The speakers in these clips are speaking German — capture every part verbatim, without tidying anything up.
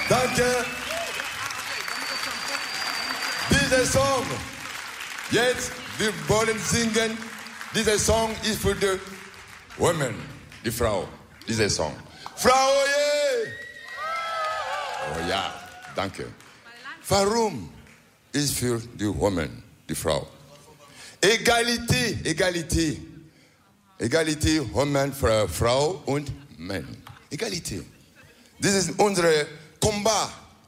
Danke. Dieser Song, jetzt, wir wollen singen. Dieser Song ist für die Women, die Frau. Dieser Song. Frau, yeah. Oh ja, danke. Warum ist für die Women, die Frau? Egalité, Egalité. Egalité, Women, Frau und Mann. Egalité. Das ist unser Combat.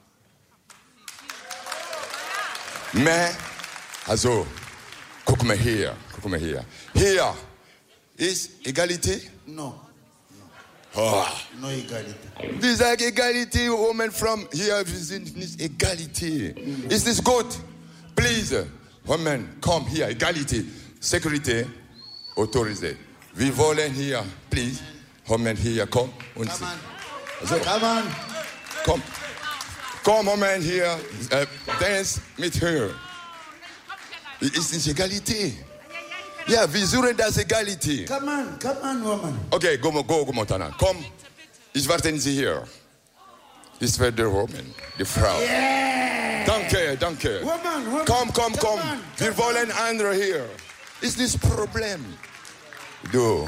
Mais, also, guck mal hier, guck mal hier. Hier ist Egalité? No. Oh. No Egalité. Wir sagen Egalité, Women from hier, wir sind nicht Egalité. Mm. Ist das gut? Please, Women, komm hier, Egalité. Security, autorisé. Wir wollen hier, please, Women hier, komm. Und Come on. Also, Come on. komm. Komm, Moment hier, äh, dance mit her. Ist nicht Egalité. Ja, wir suchen das Egalité. Come on, come on, woman. Okay, go, go, go, Montana. Komm, ich warte Sie hier. Das wird die Woman, die Frau. Yeah. Danke, danke. Woman, woman. Komm, komm, komm. On, Wir wollen andere hier. Ist das Problem? Du.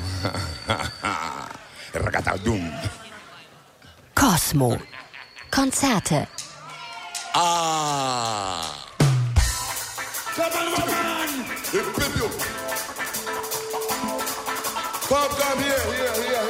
Ragatadum. Cosmo. Konzerte. Ah. Come on, woman. Komm, komm, hier, hier, hier,